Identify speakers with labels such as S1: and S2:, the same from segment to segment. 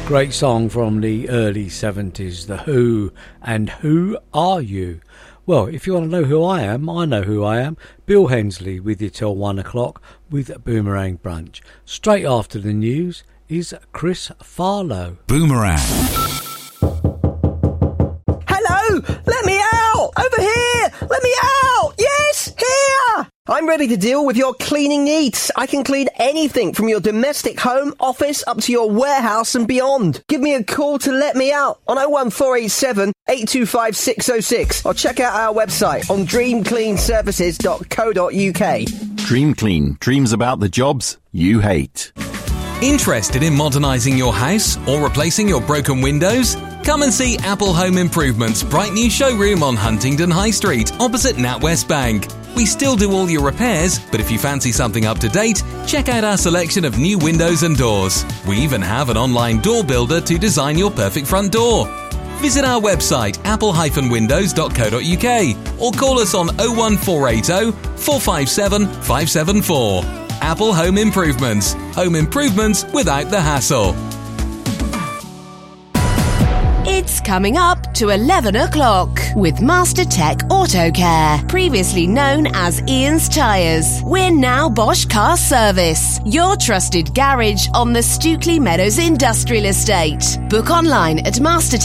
S1: Great song from the early 70s, The Who, and Who Are You? Well, if you want to know who I am, I know who I am. Bill Hensley with you till 1 o'clock with Boomerang Brunch. Straight after the news is Chris Farlow.
S2: Boomerang.
S3: Hello! Let me out! Over here! Let me out! Yes! Here! I'm ready to deal with your cleaning needs. I can clean anything from your domestic home, office, up to your warehouse and beyond. Give me a call to let me out on 01487 825 606 or check out our website on dreamcleanservices.co.uk.
S4: Dream Clean. Dreams about the jobs you hate.
S5: Interested in modernising your house or replacing your broken windows? Come and see Apple Home Improvements' bright new showroom on Huntingdon High Street, opposite NatWest Bank. We still do all your repairs, but if you fancy something up to date, check out our selection of new windows and doors. We even have an online door builder to design your perfect front door. Visit our website, apple-windows.co.uk, or call us on 01480 457 574. Apple Home Improvements. Home improvements without the hassle.
S6: It's coming up to 11 o'clock with Master Tech Auto Care, previously known as Ian's Tyres. We're now Bosch Car Service, your trusted garage on the Stukely Meadows Industrial Estate. Book online at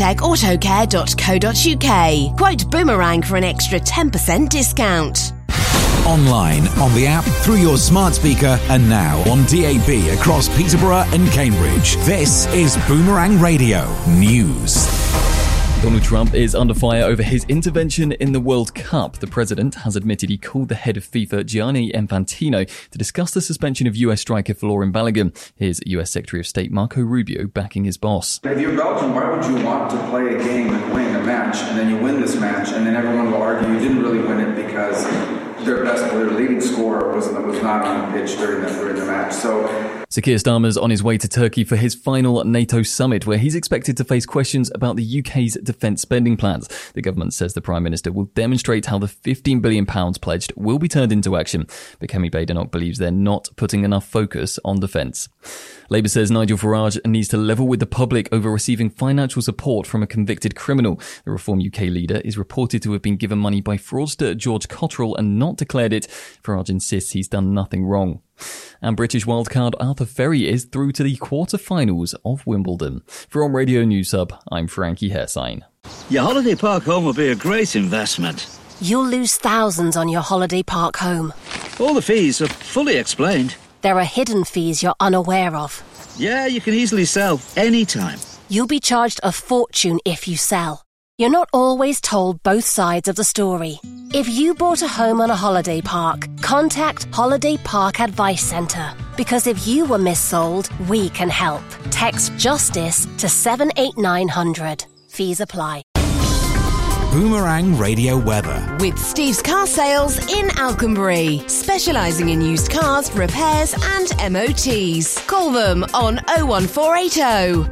S6: mastertechautocare.co.uk. Quote Boomerang for an extra 10% discount.
S2: Online, on the app, through your smart speaker, and now on DAB across Peterborough and Cambridge. This is Boomerang Radio News.
S7: Donald Trump is under fire over his intervention in the World Cup. The president has admitted he called the head of FIFA, Gianni Infantino, to discuss the suspension of US striker Folarin Balogun. Here's US Secretary of State Marco Rubio backing his boss.
S8: If you're Belgium, why would you want to play a game and win a match, and then you win this match, and then everyone will argue you didn't really win it because their leading scorer was not on the pitch during the match. So
S7: Keir Starmer's on his way to Turkey for his final NATO summit, where he's expected to face questions about the UK's defence spending plans. The government says the Prime Minister will demonstrate how the £15 billion pledged will be turned into action. But Kemi Badenoch believes they're not putting enough focus on defence. Labour says Nigel Farage needs to level with the public over receiving financial support from a convicted criminal. The Reform UK leader is reported to have been given money by fraudster George Cottrell and not declared it. Farage insists he's done nothing wrong. And British wildcard Arthur Ferry is through to the quarter-finals of Wimbledon. For On Radio News Hub, I'm Frankie Hersign.
S9: Your holiday park home will be a great investment.
S6: You'll lose thousands on your holiday park home.
S9: All the fees are fully explained.
S6: There are hidden fees you're unaware of.
S9: Yeah, you can easily sell anytime.
S6: You'll be charged a fortune if you sell. You're not always told both sides of the story. If you bought a home on a holiday park, contact Holiday Park Advice Centre. Because if you were missold, we can help. Text JUSTICE to 78900. Fees apply.
S2: Boomerang Radio Weather.
S10: With Steve's Car Sales in Alconbury, specialising in used cars, repairs and MOTs. Call them on 01480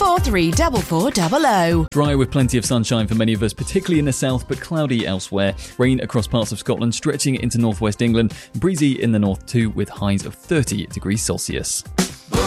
S10: 434400.
S7: Dry with plenty of sunshine for many of us, particularly in the south, but cloudy elsewhere. Rain across parts of Scotland, stretching into northwest England. Breezy in the north too, with highs of 30 degrees Celsius.